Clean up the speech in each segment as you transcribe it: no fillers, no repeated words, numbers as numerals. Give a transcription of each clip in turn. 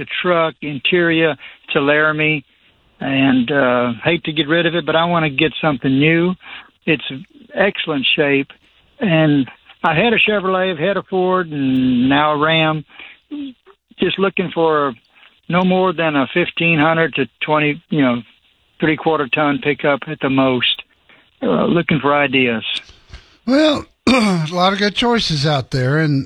the truck, interior to Laramie, and hate to get rid of it, but I want to get something new. It's excellent shape, and I had a Chevrolet, I've had a Ford, and now a Ram. Just looking for no more than a 1,500 to 20, three-quarter ton pickup at the most. Looking for ideas. Well, a lot of good choices out there, and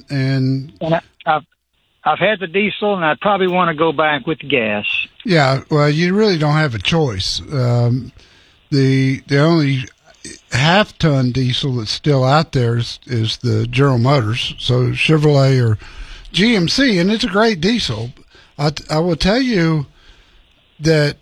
I've had the diesel, and I probably want to go back with gas. Yeah, well, you really don't have a choice. The only half-ton diesel that's still out there is the General Motors, so Chevrolet or GMC, and it's a great diesel. I will tell you that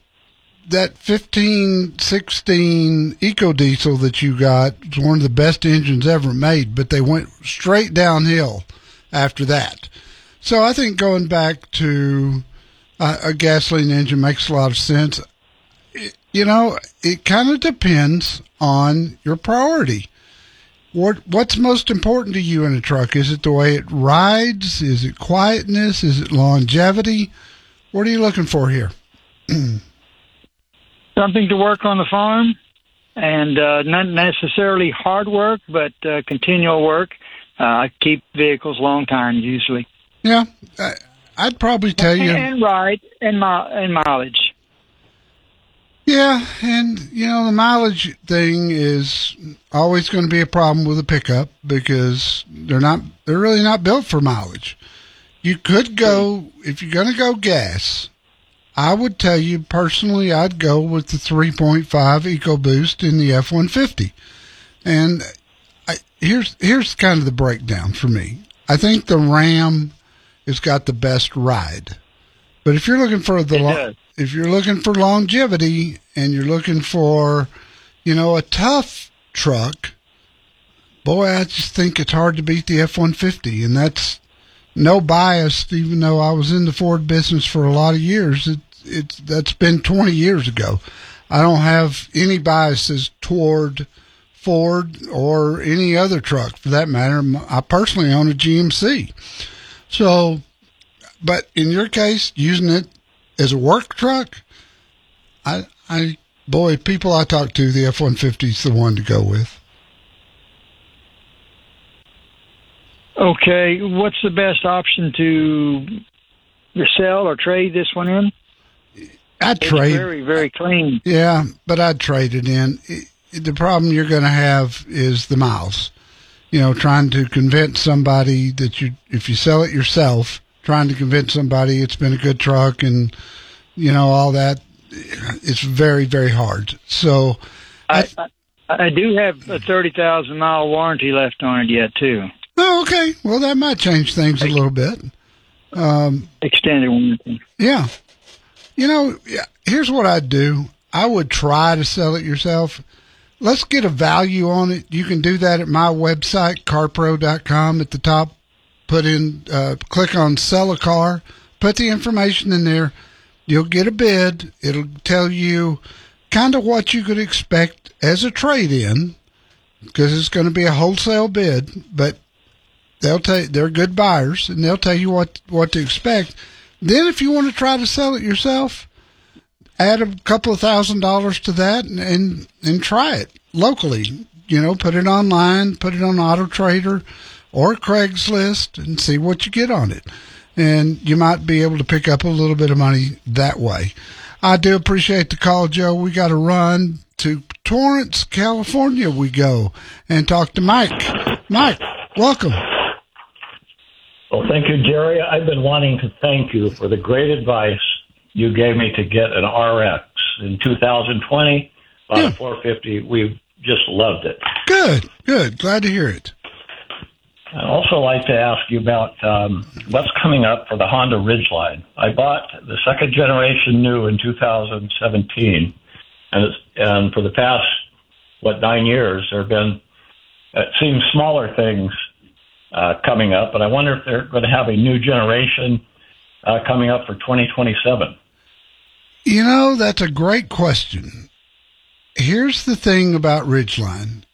1516 EcoDiesel that you got was one of the best engines ever made, but they went straight downhill after that. So I think going back to a gasoline engine makes a lot of sense. It kind of depends on your priority. What's most important to you in a truck? Is it the way it rides? Is it quietness? Is it longevity? What are you looking for here? Something to work on the farm, and not necessarily hard work, but continual work. I keep vehicles long time usually. Yeah, I'd probably tell you. And ride and mileage. Yeah, and the mileage thing is always going to be a problem with a pickup because they're really not built for mileage. You could go, if you're going to go gas, I would tell you personally I'd go with the 3.5 EcoBoost in the F-150. And here's kind of the breakdown for me. I think the Ram has got the best ride. But if you're looking for if you're looking for longevity and you're looking for, a tough truck, boy, I just think it's hard to beat the F-150. And that's no bias, even though I was in the Ford business for a lot of years. That's been 20 years ago. I don't have any biases toward Ford or any other truck for that matter. I personally own a GMC. So, but in your case, using it as a work truck, people I talk to, the F-150 is the one to go with. Okay, what's the best option to sell or trade this one in? I'd trade. It's very, very clean. Yeah, but I'd trade it in. The problem you're going to have is the miles. Trying to convince somebody that if you sell it yourself, trying to convince somebody it's been a good truck and, all that, it's very, very hard. So I do have a 30,000-mile warranty left on it yet, too. Oh, okay. Well, that might change things a little bit. Extended warranty. Yeah. Here's what I'd do. I would try to sell it yourself. Let's get a value on it. You can do that at my website, carpro.com. At the top, click on sell a car, put the information in there. You'll get a bid. It'll tell you kind of what you could expect as a trade-in because it's going to be a wholesale bid, but they're good buyers and they'll tell you what to expect. Then if you want to try to sell it yourself, add a couple of $1,000s to that and try it locally. Put it online, put it on Auto Trader or Craigslist and see what you get on it. And you might be able to pick up a little bit of money that way. I do appreciate the call, Joe. We got to run to Torrance, California we go and talk to Mike. Mike, welcome. Well, thank you, Jerry. I've been wanting to thank you for the great advice you gave me to get an RX in 2020 on a 450. We've just loved it. Good. Glad to hear it. I'd also like to ask you about what's coming up for the Honda Ridgeline. I bought the second generation new in 2017, and for the past, 9 years, there have been, it seems, smaller things coming up, but I wonder if they're going to have a new generation coming up for 2027. That's a great question. Here's the thing about Ridgeline.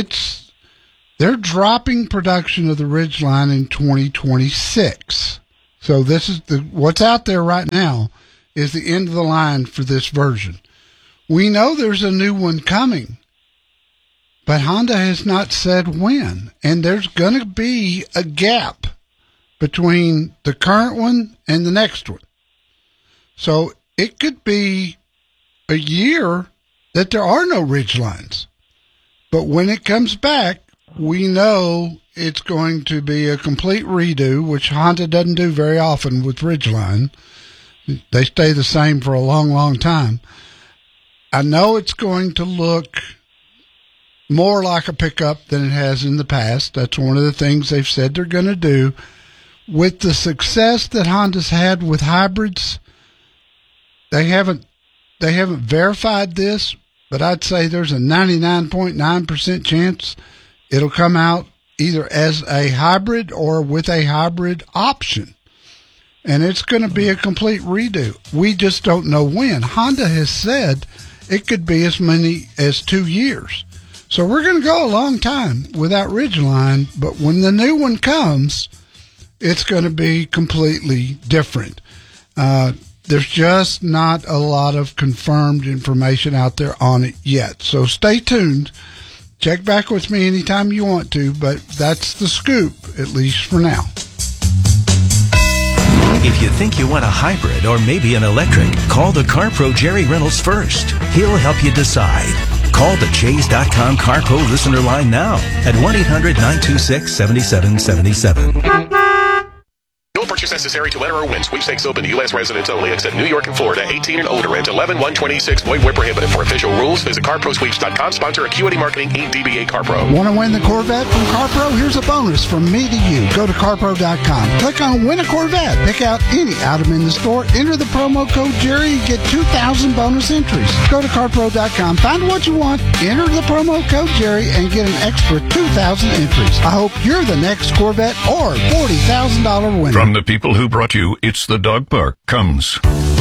They're dropping production of the Ridgeline in 2026. So this is what's out there right now is the end of the line for this version. We know there's a new one coming, but Honda has not said when. And there's going to be a gap between the current one and the next one. So it could be a year that there are no Ridgelines. But when it comes back, we know it's going to be a complete redo, which Honda doesn't do very often with Ridgeline. They stay the same for a long, long time. I know it's going to look more like a pickup than it has in the past. That's one of the things they've said they're going to do. With the success that Honda's had with hybrids, they haven't verified this, but I'd say there's a 99.9% chance it'll come out either as a hybrid or with a hybrid option. And it's going to be a complete redo. We just don't know when. Honda has said it could be as many as 2 years. So we're going to go a long time without Ridgeline, but when the new one comes, it's going to be completely different. There's just not a lot of confirmed information out there on it yet. So stay tuned. Check back with me anytime you want to, but that's the scoop, at least for now. If you think you want a hybrid or maybe an electric, call the CarPro Jerry Reynolds first. He'll help you decide. Call the Chase.com CarPro listener line now at 1-800-926-7777. No purchase necessary to enter or win. Sweepstakes open to U.S. residents only, except New York and Florida. 18 and older. Rent 11-126. Void where prohibited. For official rules, visit CarProSweeps.com. Sponsor Acuity Marketing, Inc. DBA CarPro. Want to win the Corvette from CarPro? Here's a bonus from me to you. Go to CarPro.com. Click on Win a Corvette. Pick out any item in the store. Enter the promo code Jerry and get 2,000 bonus entries. Go to CarPro.com. Find what you want. Enter the promo code Jerry and get an extra 2,000 entries. I hope you're the next Corvette or $40,000 winner. From the people who brought you It's the Dog Park comes